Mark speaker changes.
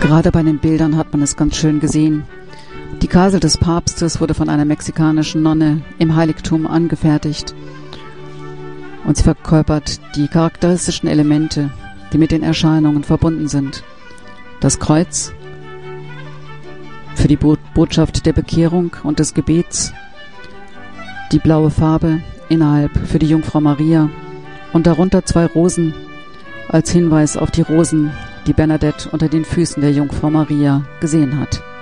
Speaker 1: Gerade bei den Bildern hat man es ganz schön gesehen. Die Kasel des Papstes wurde von einer mexikanischen Nonne im Heiligtum angefertigt und sie verkörpert die charakteristischen Elemente, die mit den Erscheinungen verbunden sind. Das Kreuz für die Botschaft der Bekehrung und des Gebets, die blaue Farbe innerhalb für die Jungfrau Maria und darunter 2 Rosen als Hinweis auf die Rosen, die Bernadette unter den Füßen der Jungfrau Maria gesehen hat.